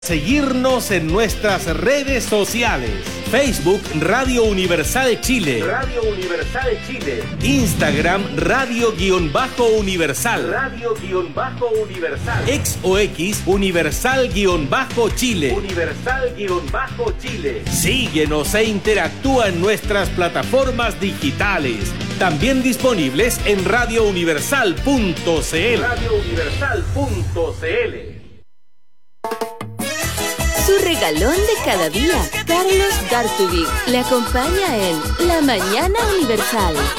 Seguirnos en nuestras redes sociales. Facebook Radio Universal Chile. Radio Universal Chile. Instagram Radio-Universal. Radio-Universal. X o X Universal-Chile. Universal-Chile. Síguenos e interactúa en nuestras plataformas digitales. También disponibles en radiouniversal.cl. radiouniversal.cl. Su regalón de cada día, Carlos Gartubig, le acompaña en La Mañana Universal.